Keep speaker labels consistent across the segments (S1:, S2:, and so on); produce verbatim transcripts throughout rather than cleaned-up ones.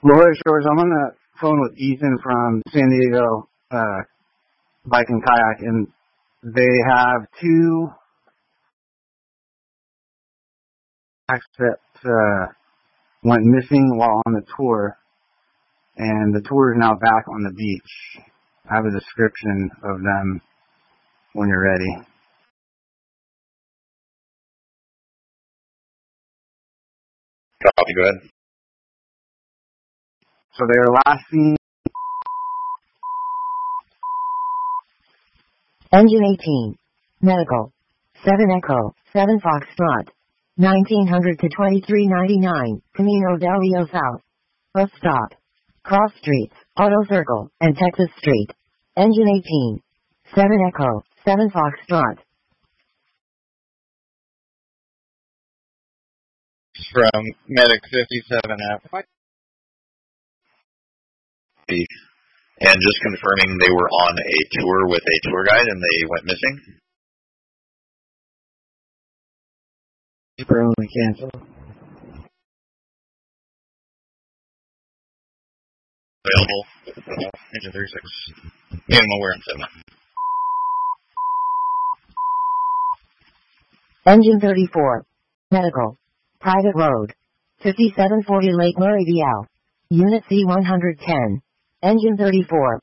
S1: Laura Shores, I'm on the phone with Ethan from San Diego uh, Bike and Kayak, and they have two kayaks that uh, went missing while on the tour, and the tour is now back on the beach. I have a description of them when you're ready.
S2: Copy, go ahead.
S1: So they were last seen.
S3: Engine eighteen. Medical. seven Echo, seven Foxtrot. nineteen hundred to twenty-three ninety-nine, Camino del Rio South. Bus stop. Cross Streets, Auto Circle, and Texas Street. Engine eighteen. seven Echo, seven Foxtrot.
S2: From Medic fifty-seven F. And just confirming they were on a tour with a tour guide and they went missing?
S1: Permanently canceled.
S2: Available. Engine thirty-six. Animal wear and seven.
S3: Engine thirty-four. Medical. Private road. fifty-seven forty Lake Murray V L. Unit C one ten. Engine thirty-four.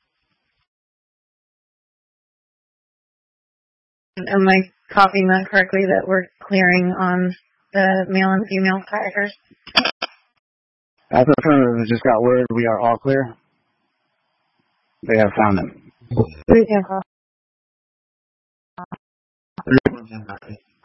S4: Am I copying that correctly, that we're clearing on the male and female kayakers?
S1: That's affirmative. Just got word we are all clear. They have found them.
S4: We can call.